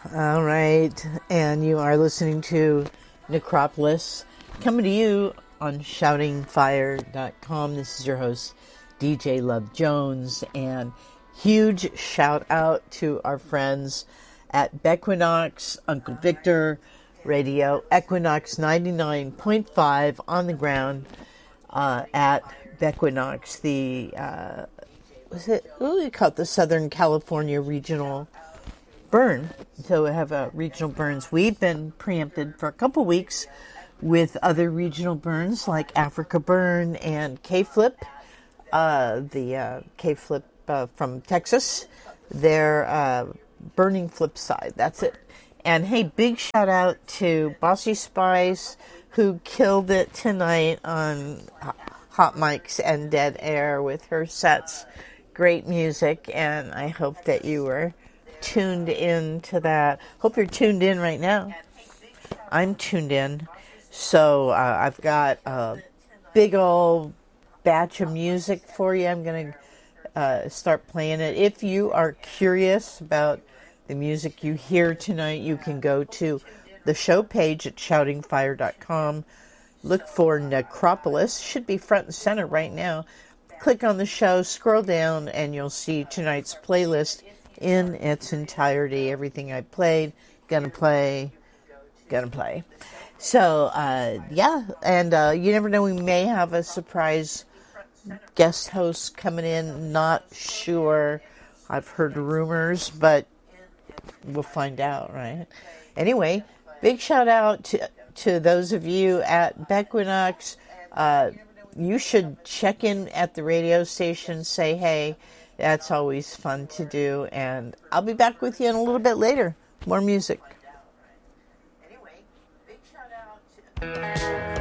All right, and you are listening to Necropolis, coming to you on shoutingfire.com. This is your host, DJ Love Jones, and huge shout out to our friends at Bequinox, Uncle Victor Radio, Equinox 99.5 on the ground at Bequinox, what do you call it, the Southern California Regional Burn. So we have regional burns. We've been preempted for a couple weeks with other regional burns like Africa Burn and K-Flip, the K-Flip from Texas. They're burning flip side. That's it. And hey, big shout out to Bossy Spice, who killed it tonight on Hot Mics and Dead Air with her sets. Great music, and I hope that you were tuned in to that. Hope you're tuned in right now. I'm tuned in. So I've got a big old batch of music for you. I'm going to start playing it. If you are curious about the music you hear tonight, you can go to the show page at shoutingfire.com. Look for Necropolis. Should be front and center right now. Click on the show, scroll down, and you'll see tonight's playlist in its entirety. Everything I played, gonna play. So, yeah, and you never know, we may have a surprise guest host coming in. Not sure. I've heard rumors, but we'll find out, right? Anyway, big shout out to those of you at Bequinox. You should check in at the radio station, say hey. That's always fun to do, and I'll be back with you in a little bit later. More music. Anyway, big shout out to